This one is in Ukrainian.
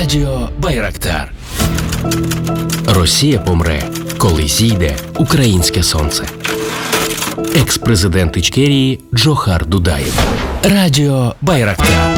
Радіо Байрактар. Росія помре, коли зійде українське сонце. Екс-президент Ічкерії Джохар Дудаєв. Радіо Байрактар.